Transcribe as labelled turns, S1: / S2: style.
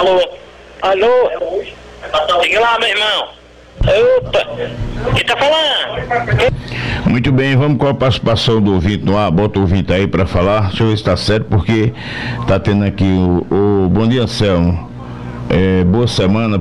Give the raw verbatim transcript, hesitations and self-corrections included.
S1: Alô? Alô? Diga lá, meu irmão. Opa! Quem tá falando?
S2: Muito bem, vamos com a participação do ouvinte no ar. Bota o ouvinte aí para falar. Deixa eu ver se tá certo, porque tá tendo aqui o, o... Bom dia, Anselmo. É, boa semana